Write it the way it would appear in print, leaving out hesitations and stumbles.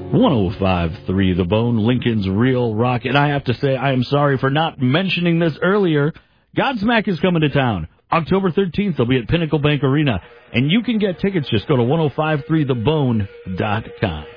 105.3 The Bone, Lincoln's Real Rock. And I have to say, I am sorry for not mentioning this earlier. Godsmack is coming to town. October 13th, they'll be at Pinnacle Bank Arena. And you can get tickets. Just go to 1053thebone.com.